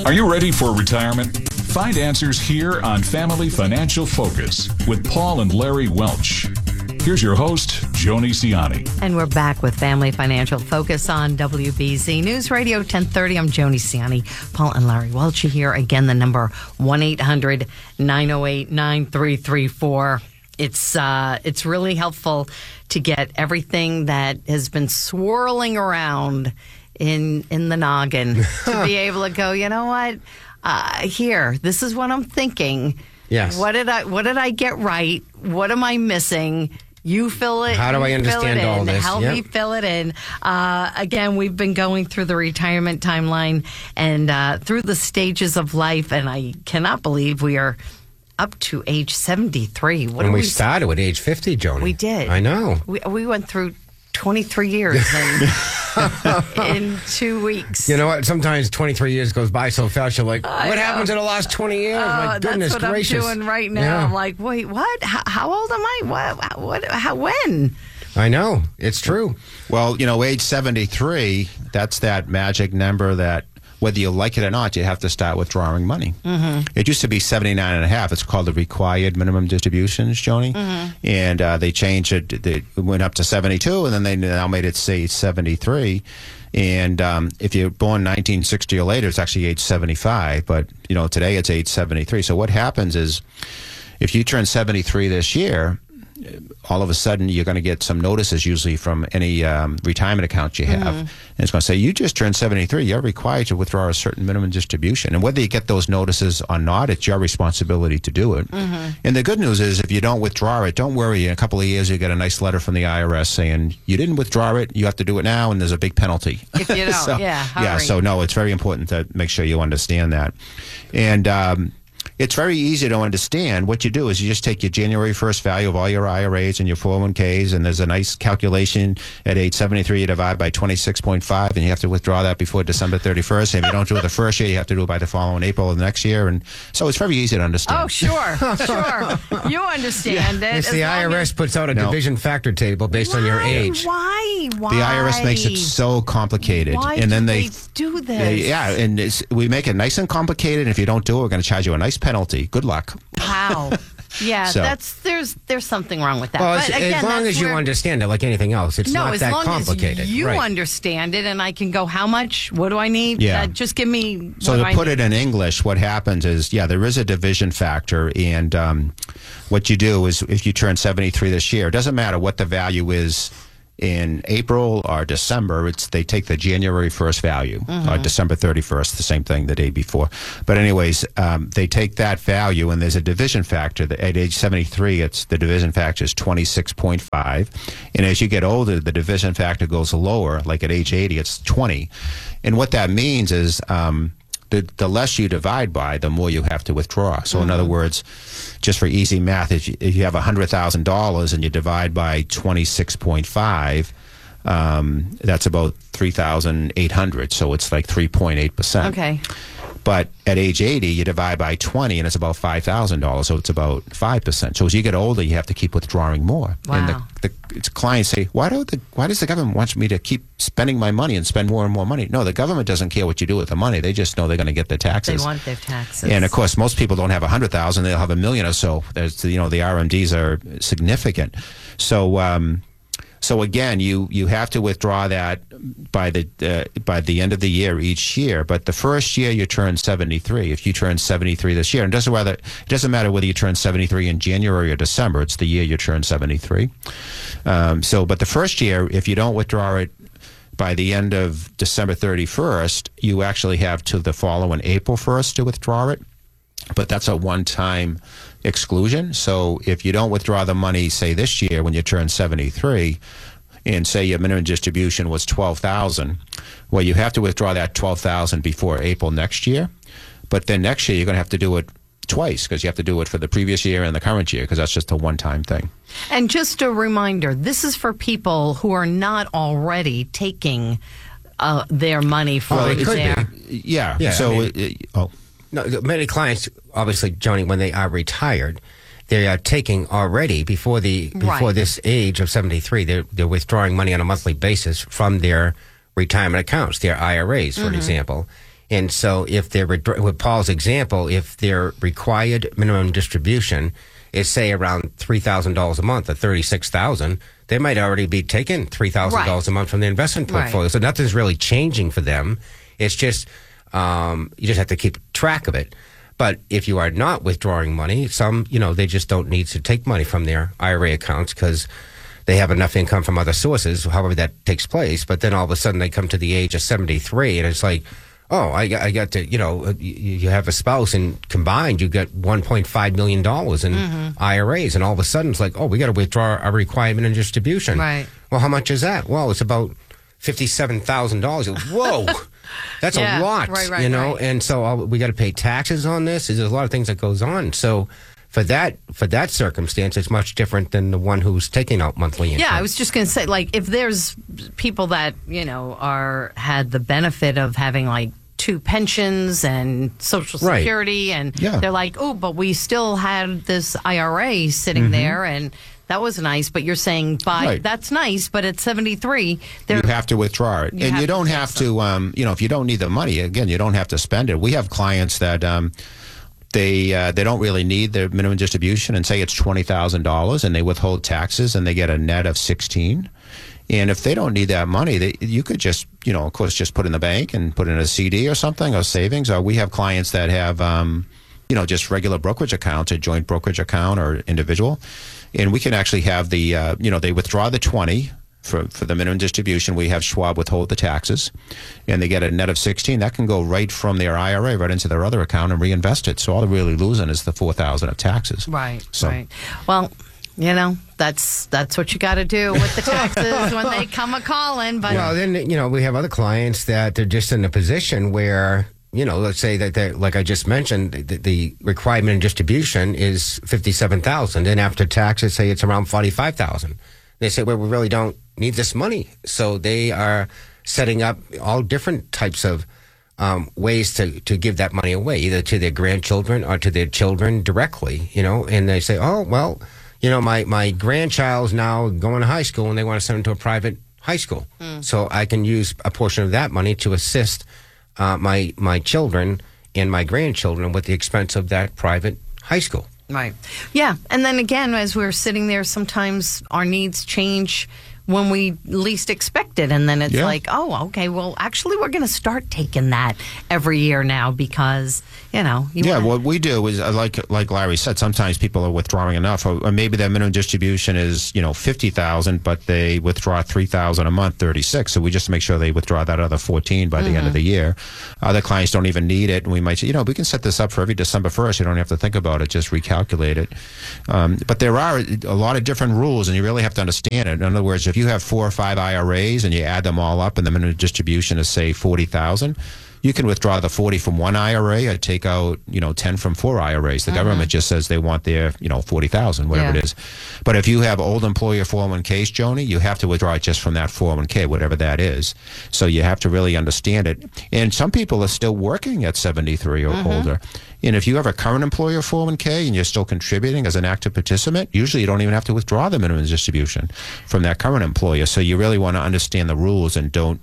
Are you ready for retirement? Find answers here on Family Financial Focus with Paul and Larry Welch. Here's your host, Joni Ciani. And we're back with Family Financial Focus on WBZ News Radio 1030. I'm Joni Ciani. Paul and Larry Welch here. Again, the number 1-800-908-9334. It's really helpful to get everything that has been swirling around in the noggin to be able to go, you know what? Here, this is what I'm thinking. Yes. What did I get right? What am I missing? You fill it. How do I understand all this? Help me fill it in. Again, we've been going through the retirement timeline and through the stages of life, and I cannot believe we are up to age 73. When we started at age 50, Joni. We did. I know. We went through 23 years in 2 weeks. You know what? Sometimes 23 years goes by so fast, you're like, what happened to the last 20 years? My goodness that's what gracious. I'm doing right now. Yeah. I'm like, wait, what? How old am I? When? I know. It's true. Well, age 73, that's that magic number that whether you like it or not, you have to start withdrawing money. Mm-hmm. It used to be 79 and a half. It's called the required minimum distributions, Joni. Mm-hmm. And they changed it. They went up to 72, and then they now made it say 73. And if you're born 1960 or later, it's actually age 75. But, today it's age 73. So what happens is if you turn 73 this year, all of a sudden you're going to get some notices usually from any retirement account you have. Mm-hmm. And it's going to say, you just turned 73. You're required to withdraw a certain minimum distribution. And whether you get those notices or not, it's your responsibility to do it. Mm-hmm. And the good news is if you don't withdraw it, don't worry. In a couple of years, you get a nice letter from the IRS saying, you didn't withdraw it. You have to do it now, and there's a big penalty. If you don't, so no, it's very important to make sure you understand that. And it's very easy to understand. What you do is you just take your January 1st value of all your IRAs and your 401ks, and there's a nice calculation at age 73. You divide by 26.5, and you have to withdraw that before December 31st. And if you don't do it the first year, you have to do it by the following April of the next year. And so it's very easy to understand. Oh, sure. You understand it. It's the IRS puts out a division factor table based on your age. Why? The IRS makes it so complicated. Why and then they do this? And we make it nice and complicated. And if you don't do it, we're going to charge you a nice penalty. Good luck. Wow. Yeah, So- there's something wrong with that. Well, but again, as long as you understand it like anything else, it's not as that long complicated. as you right. understand it, and I can go, how much? What do I need? Yeah. Just give me. So to put it in English, what happens is, there is a division factor, and what you do is if you turn 73 this year, it doesn't matter what the value is in April or December, they take the January 1st value, or December 31st, the same thing the day before. But anyways, they take that value, and there's a division factor. At age 73, the division factor is 26.5. And as you get older, the division factor goes lower. Like at age 80, it's 20. And what that means is the less you divide by, the more you have to withdraw. So in other words, just for easy math, if you have $100,000 and you divide by 26.5, that's about $3,800. So it's like 3.8%. Okay. But at age 80, you divide by 20, and it's about $5,000. So it's about 5%. So as you get older, you have to keep withdrawing more. Wow. And the clients say, why does the government want me to keep spending my money and spend more and more money? No, the government doesn't care what you do with the money. They just know they're going to get their taxes. They want their taxes. And of course, most people don't have $100,000; they'll have $1 million or so. There's, the RMDs are significant. So again, you have to withdraw that by the end of the year each year. But the first year you turn 73. If you turn 73 this year, and it doesn't matter whether you turn 73 in January or December. It's the year you turn 73. But the first year, if you don't withdraw it by the end of December 31st, you actually have to the following April 1st to withdraw it. But that's a one-time exclusion. So if you don't withdraw the money, say this year when you turn 73, and say your minimum distribution was $12,000, well, you have to withdraw that $12,000 before April next year. But then next year you're going to have to do it twice, because you have to do it for the previous year and the current year, because that's just a one-time thing. And just a reminder, this is for people who are not already taking their money from their... Yeah. So, oh. No, many clients, obviously, Joni, when they are retired, they are taking already before this age of 73. They're withdrawing money on a monthly basis from their retirement accounts, their IRAs, for example. And so if they're, with Paul's example, if their required minimum distribution is, say, around $3,000 a month or $36,000, they might already be taking $3,000 a month from their investment portfolio. So nothing's really changing for them. It's just, you just have to keep track of it. But if you are not withdrawing money, some, they just don't need to take money from their IRA accounts because they have enough income from other sources, however that takes place. But then all of a sudden they come to the age of 73 and it's like, oh, I got to, you have a spouse and combined you get $1.5 million in IRAs. And all of a sudden it's like, oh, we got to withdraw our requirement and distribution. Right. Well, how much is that? Well, it's about $57,000. Whoa, that's a lot, right. And so we got to pay taxes on this. There's a lot of things that goes on. So for that circumstance, it's much different than the one who's taking out monthly income. Yeah, I was just going to say, like, if there's people that had the benefit of having like 2 pensions and Social Security, and they're like, oh, but we still had this IRA sitting there, and that was nice. But you're saying that's nice, but at 73, you have to withdraw it, and you don't have to. If you don't need the money, again, you don't have to spend it. We have clients that. They don't really need their minimum distribution, and say it's $20,000, and they withhold taxes, and they get a net of 16. And if they don't need that money, you could just, of course, just put in the bank and put in a CD or something, or savings. Or we have clients that have, just regular brokerage accounts, a joint brokerage account or individual, and we can actually have the, they withdraw the 20. For the minimum distribution, we have Schwab withhold the taxes, and they get a net of 16. That can go right from their IRA right into their other account and reinvest it. So all they're really losing is the $4,000 of taxes. Right. Well, that's what you got to do with the taxes when they come a calling. But well, then we have other clients that they're just in a position where. Let's say that, like I just mentioned, the requirement and distribution is $57,000, and after taxes, say it's around $45,000. They say, well, we really don't need this money. So they are setting up all different types of ways to give that money away, either to their grandchildren or to their children directly, and they say, oh, well, my grandchild's now going to high school and they want to send them to a private high school. So I can use a portion of that money to assist my children and my grandchildren with the expense of that private high school. Right. Yeah. And then again, as we're sitting there, sometimes our needs change when we least expect it. And then it's like, oh, okay, well, actually, we're going to start taking that every year now because, what we do is, like Larry said, sometimes people are withdrawing enough, or maybe their minimum distribution is, $50,000, but they withdraw $3,000 a month, 36. So we just make sure they withdraw that other 14 by the end of the year. Other clients don't even need it. And we might say, we can set this up for every December 1st. You don't have to think about it. Just recalculate it. But there are a lot of different rules, and you really have to understand it. In other words, if you have 4 or 5 IRAs and you add them all up and the minimum distribution is, say, $40,000, you can withdraw the 40 from one IRA or take out, 10 from 4 IRAs. The government just says they want their, 40,000, whatever it is. But if you have old employer 401ks, Joni, you have to withdraw it just from that 401k, whatever that is. So you have to really understand it. And some people are still working at 73 or older. And if you have a current employer 401k and you're still contributing as an active participant, usually you don't even have to withdraw the minimum distribution from that current employer. So you really want to understand the rules and don't,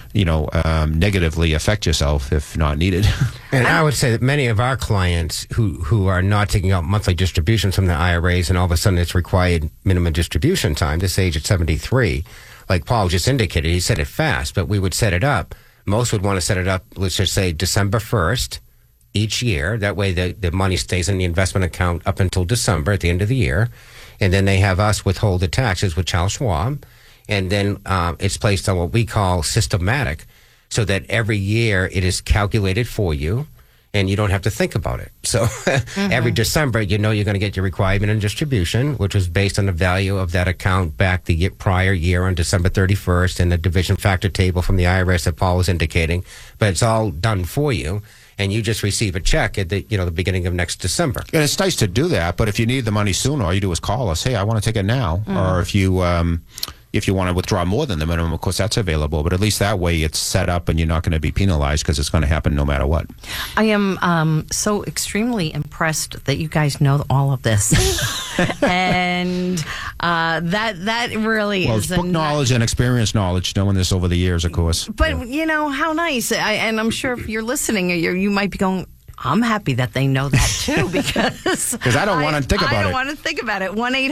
negatively affect yourself if not needed. And I would say that many of our clients who are not taking out monthly distributions from the IRAs, and all of a sudden it's required minimum distribution time, this age at 73, like Paul just indicated, he said it fast, but we would set it up. Most would want to set it up, let's just say December 1st each year. That way the money stays in the investment account up until December at the end of the year. And then they have us withhold the taxes with Charles Schwab. And then it's placed on what we call systematic, so that every year it is calculated for you and you don't have to think about it. So every December, you're going to get your requirement and distribution, which was based on the value of that account back the prior year on December 31st, and the division factor table from the IRS that Paul was indicating. But it's all done for you, and you just receive a check at the the beginning of next December. And it's nice to do that, but if you need the money sooner, all you do is call us. Hey, I want to take it now. Or if you If you want to withdraw more than the minimum, of course, that's available. But at least that way it's set up and you're not going to be penalized because it's going to happen no matter what. I am so extremely impressed that you guys know all of this. And that really Well, is it's book knowledge and experience knowledge, knowing this over the years, of course. But, you know, how nice. And I'm sure if you're lilistening, you might be going, I'm happy that they know that too, because I don't want to think about it. I don't want to think about it.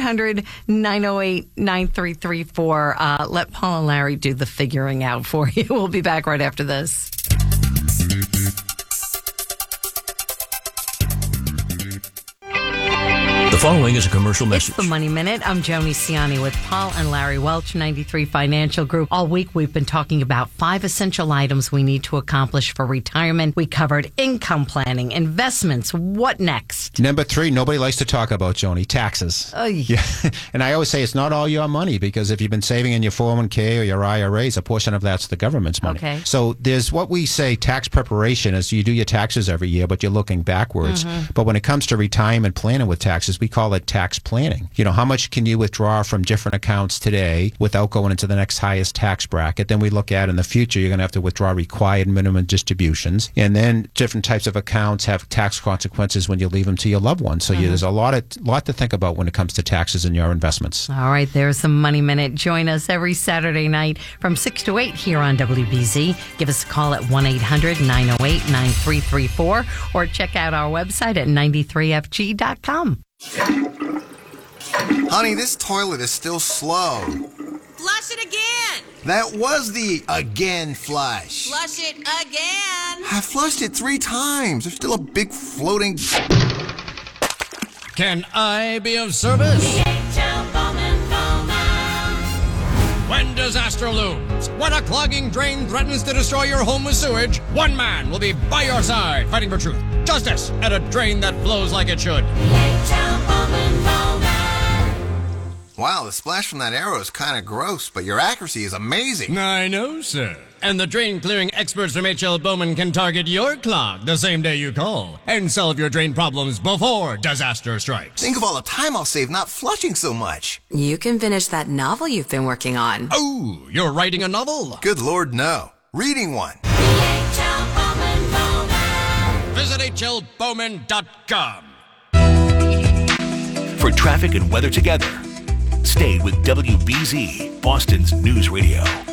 1-800-908-9334. Let Paul and Larry do the figuring out for you. We'll be back right after this. The following is a commercial message. It's the Money Minute. I'm Joni Ciani with Paul and Larry Welch, 93 Financial Group. All week we've been talking about 5 essential items we need to accomplish for retirement. We covered income planning, investments. What next? Number 3, nobody likes to talk about, Joni, taxes. Yeah. And I always say it's not all your money, because if you've been saving in your 401k or your IRAs, a portion of that's the government's money. Okay. So there's what we say tax preparation is you do your taxes every year, but you're looking backwards. But when it comes to retirement planning with taxes, we call it tax planning. You know, how much can you withdraw from different accounts today without going into the next highest tax bracket? Then we look at in the future, you're going to have to withdraw required minimum distributions. And then different types of accounts have tax consequences when you leave them to your loved ones. So there's a lot to think about when it comes to taxes and your investments. All right, there's the Money Minute. Join us every Saturday night from 6 to 8 here on WBZ. Give us a call at 1-800-908-9334 or check out our website at 93fg.com. Honey, this toilet is still slow. Flush it again. That was the again flush. Flush it again. I flushed it 3 times. There's still a big floating... Can I be of service? When disaster looms, when a clogging drain threatens to destroy your home with sewage, one man will be by your side, fighting for truth, justice, and a drain that flows like it should. Wow, the splash from that arrow is kind of gross, but your accuracy is amazing. I know, sir. And the drain clearing experts from H.L. Bowman can target your clog the same day you call and solve your drain problems before disaster strikes. Think of all the time I'll save not flushing so much. You can finish that novel you've been working on. Oh, you're writing a novel? Good Lord, no. Reading one. Visit hlbowman.com. For traffic and weather together, stay with WBZ, Boston's News Radio.